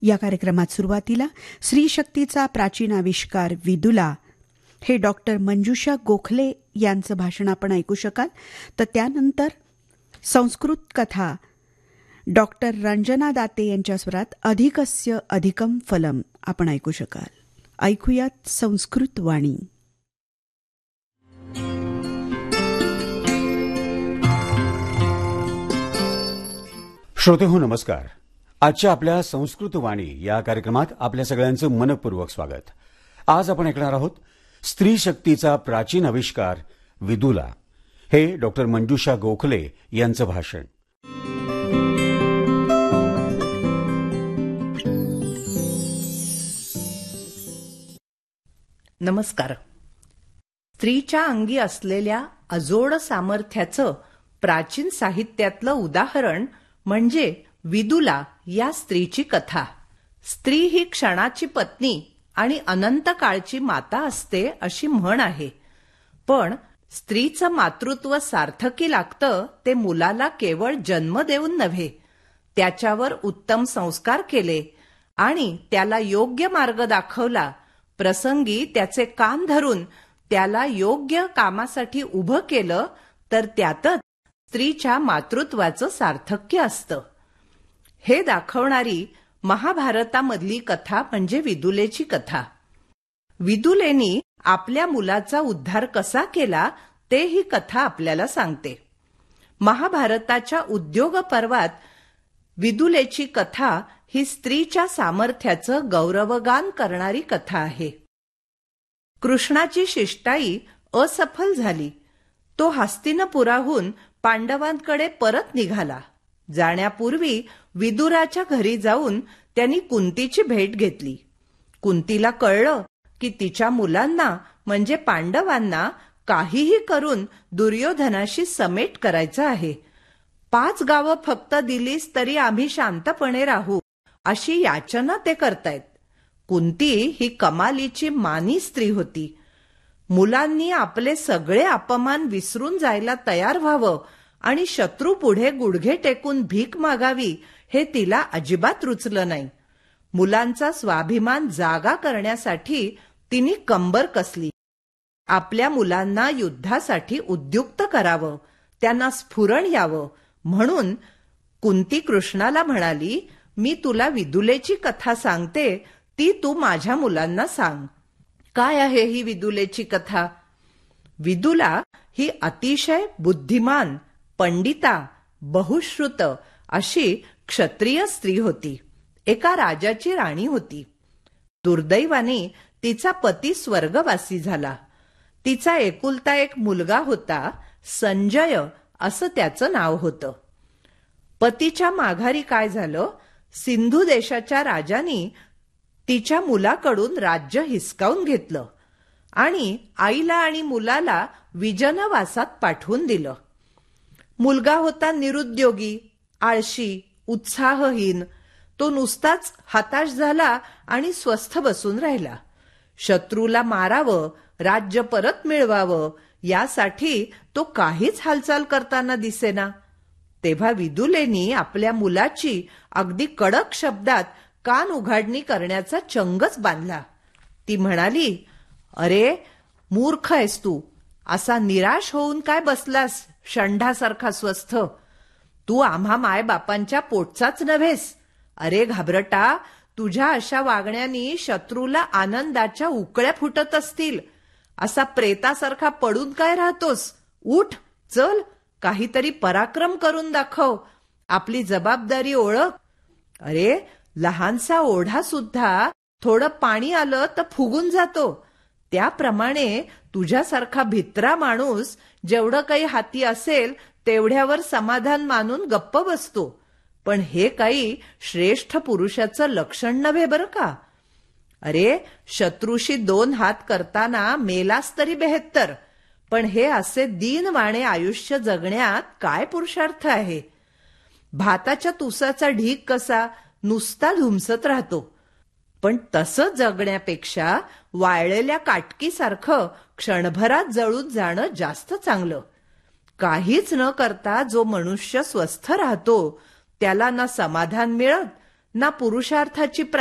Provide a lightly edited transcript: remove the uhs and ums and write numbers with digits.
या कार्यक्रमात सुरुवातीला स्त्री शक्तीचा प्राचीन आविष्कार विदुला हे डॉक्टर मंजुषा गोखले यांचं भाषण आपण ऐकू शकाल. तर त्यानंतर संस्कृत कथा डॉक्टर रंजना दाते यांच्या स्वरात अधिकस्य अधिकम फलम आपण ऐकू शकाल. ऐकूयात संस्कृत वाणी. श्रोतेहो नमस्कार. आजच्या आपल्या संस्कृत वाणी या कार्यक्रमात आपल्या सगळ्यांचं मनपूर्वक स्वागत. आज आपण ऐकणार आहोत स्त्री शक्तीचा प्राचीन आविष्कार विदुला हे डॉक्टर मंजुषा गोखले यांचं भाषण. नमस्कार. स्त्रीच्या अंगी असलेल्या अजोड सामर्थ्याचं प्राचीन साहित्यातलं उदाहरण म्हणजे विदुला या स्त्रीची कथा. स्त्री ही क्षणाची पत्नी आणि अनंत काळची माता असते अशी म्हण आहे. पण स्त्रीचं मातृत्व सार्थकी लागतं ते मुलाला केवळ जन्म देऊन नव्हे, त्याच्यावर उत्तम संस्कार केले आणि त्याला योग्य मार्ग दाखवला, प्रसंगी त्याचे कान धरून त्याला योग्य कामासाठी उभं केलं तर त्यातच स्त्रीच्या मातृत्वाचं सार्थक्य असतं. हे दाखवणारी महाभारतामधली कथा म्हणजे विदुलेची कथा. विदुलेनी आपल्या मुलाचा उद्धार कसा केला ते ही कथा आपल्याला सांगते. महाभारताच्या उद्योग पर्वात विदुलेची कथा ही स्त्रीच्या सामर्थ्याचं गौरवगान करणारी कथा आहे. कृष्णाची शिष्टाई असफल झाली. तो हस्तिनपुराहून पांडवांकडे परत निघाला. जाण्यापूर्वी विदुराच्या घरी जाऊन त्यांनी कुंतीची भेट घेतली. कुंतीला कळलं की तिच्या मुलांना म्हणजे पांडवांना काहीही करून दुर्योधनाशी समेट करायचं आहे. 5 गावं फक्त दिलीस तरी आम्ही शांतपणे राहू अशी याचना ते करतायत. कुंती ही कमालीची मानी स्त्री होती. मुलांनी आपले सगळे अपमान विसरून जायला तयार व्हावं आणि शत्रू पुढे गुडघे टेकून भीक मागावी हे तिला अजिबात रुचलं नाही. मुलांचा स्वाभिमान जागा करण्यासाठी तिने कंबर कसली. आपल्या मुलांना युद्धासाठी उद्युक्त करावं, त्यांना स्फुरण यावं म्हणून कुंती कृष्णाला म्हणाली, मी तुला विदुलेची कथा सांगते, ती तू माझ्या मुलांना सांग. काय आहे ही विदुलेची कथा? विदुला ही अतिशय बुद्धिमान, पंडिता, बहुश्रुत अशी क्षत्रिय स्त्री होती. एका राजाची राणी होती. दुर्दैवाने तिचा पती स्वर्गवासी झाला. तिचा एकुलता एक मुलगा होता, संजय असं त्याचं नाव होतं. पतीच्या माघारी काय झालं, सिंधू देशाच्या राजांनी तिच्या मुलाकडून राज्य हिसकावून घेतलं आणि आईला आणि मुलाला विजनवासात पाठवून दिलं. मुलगा होता निरुद्योगी, आळशी, उत्साहहीन. तो नुसताच हताश झाला आणि स्वस्थ बसून राहिला. शत्रूला मारावं, राज्य परत मिळवावं यासाठी तो काहीच हालचाल करताना दिसेना. तेव्हा विदुलेनी आपल्या मुलाची अगदी कडक शब्दात कान उघाडणी करण्याचा चंगच बांधला. ती म्हणाली, अरे मूर्ख आहेस तू, असा निराश होऊन काय बसलास षंढासारखा स्वस्थ? तू आम्हा मायबापांच्या पोटचाच नव्हेस. अरे घाबरटा, तुझ्या अशा वागण्यानी शत्रूला आनंदाच्या उकळ्या फुटत असतील. असा प्रेतासारखा पडून काय राहतोस? उठ, चल, काहीतरी पराक्रम करून दाखव, आपली जबाबदारी ओळख. अरे लहानसा ओढा सुद्धा थोडं पाणी आलं तर फुगून जातो. त्याप्रमाणे तुझ्यासारखा भित्रा माणूस जेवढं काही हाती असेल तेवढ्यावर समाधान मानून गप्प बसतो. पण हे काही श्रेष्ठ पुरुषाचं लक्षण नव्हे बरं का. अरे शत्रूशी 2 हात करताना मेलास तरी बेहत्तर, पण हे असे दीनवाणे आयुष्य जगण्यात काय पुरुषार्थ आहे? भाताच्या तुसाचा ढीग कसा नुसता धुमसत राहतो, पण तसं जगण्यापेक्षा वाळलेल्या काटकीसारखं क्षणभरात जळून जाणं जास्त चांगलं. काहीच न करता जो मनुष्य स्वस्थ राहतो त्याला ना समाधान मिळत ना पुरुषार्थाची